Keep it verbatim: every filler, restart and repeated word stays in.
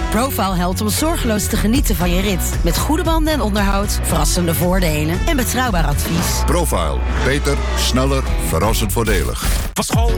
Profile helpt om zorgeloos te genieten van je rit. Met goede banden en onderhoud, verrassende voordelen en betrouwbaar advies. Profile. Beter, sneller, verrassend voordelig. Van school